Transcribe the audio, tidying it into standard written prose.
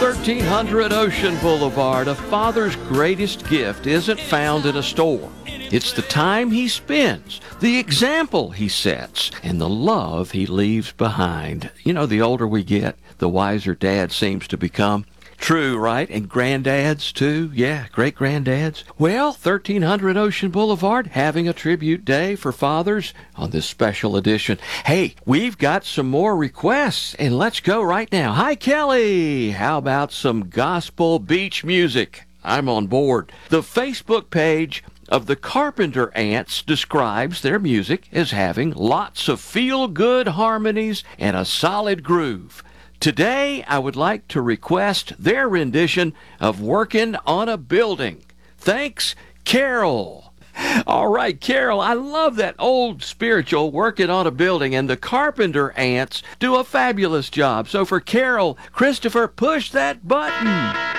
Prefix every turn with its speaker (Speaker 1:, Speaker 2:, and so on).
Speaker 1: 1300 Ocean Boulevard, a father's greatest gift isn't found in a store. It's the time he spends, the example he sets, and the love he leaves behind. You know, the older we get, the wiser Dad seems to become. True, right? And granddads, too? Yeah, great-granddads. Well, 1300 Ocean Boulevard having a tribute day for fathers on this special edition. Hey, we've got some more requests, and let's go right now. Hi, Kelly! How about some gospel beach music? I'm on board. The Facebook page of the Carpenter Ants describes their music as having lots of feel-good harmonies and a solid groove. Today, I would like to request their rendition of Working on a Building. Thanks, Carol. All right, Carol, I love that old spiritual Working on a Building, and the Carpenter Ants do a fabulous job. So for Carol, Christopher, push that button.